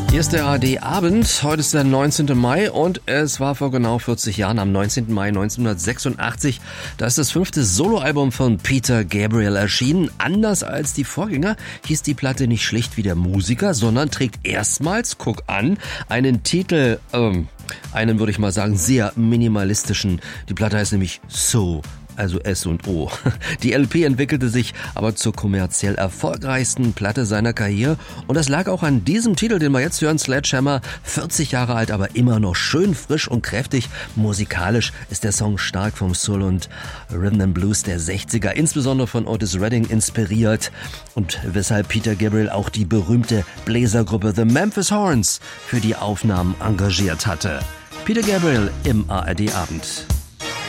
Hier ist der ARD-Abend. Heute ist der 19. Mai und es war vor genau 40 Jahren, am 19. Mai 1986. Da ist das 5. Soloalbum von Peter Gabriel erschienen. Anders als die Vorgänger hieß die Platte nicht schlicht wie der Musiker, sondern trägt erstmals, guck an, einen Titel, einen würde ich mal sagen, sehr minimalistischen. Die Platte heißt nämlich So. Also S und O. Die LP entwickelte sich aber zur kommerziell erfolgreichsten Platte seiner Karriere und das lag auch an diesem Titel, den wir jetzt hören, Sledgehammer, 40 Jahre alt, aber immer noch schön frisch und kräftig. Musikalisch ist der Song stark vom Soul und Rhythm and Blues der 60er, insbesondere von Otis Redding inspiriert und weshalb Peter Gabriel auch die berühmte Bläsergruppe The Memphis Horns für die Aufnahmen engagiert hatte. Peter Gabriel im ARD-Abend.